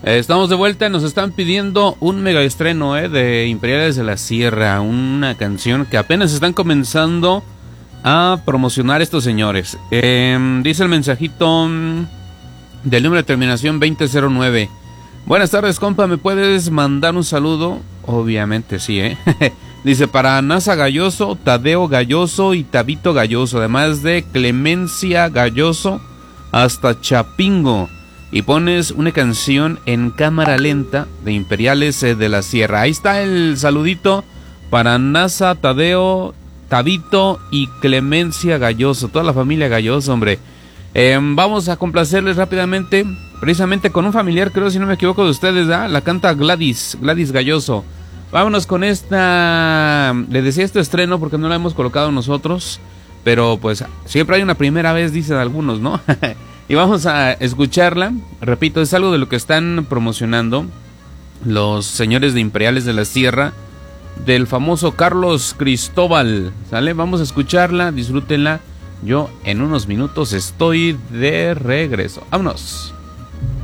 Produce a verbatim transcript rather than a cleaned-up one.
Eh, estamos de vuelta, nos están pidiendo un mega estreno eh, de Imperiales de la Sierra, una canción que apenas están comenzando a promocionar estos señores. Eh, dice el mensajito del número de terminación veinte cero nueve. Buenas tardes, compa, ¿me puedes mandar un saludo? Obviamente sí, ¿eh? Dice, para Nasa Galloso, Tadeo Galloso y Tabito Galloso, además de Clemencia Galloso hasta Chapingo. Y pones una canción en cámara lenta de Imperiales de la Sierra. Ahí está el saludito para Nasa, Tadeo, Tabito y Clemencia Galloso. Toda la familia Galloso, hombre. Eh, vamos a complacerles rápidamente, precisamente con un familiar, creo, si no me equivoco, de ustedes, ¿ah? La canta Gladys, Gladys Galloso. Vámonos con esta... Le decía este estreno porque no la hemos colocado nosotros, pero pues siempre hay una primera vez, dicen algunos, ¿no? Y vamos a escucharla. Repito, es algo de lo que están promocionando los señores de Imperiales de la Sierra, del famoso Carlos Cristóbal, ¿sale? Vamos a escucharla, disfrútenla. Yo en unos minutos estoy de regreso. ¡Vámonos!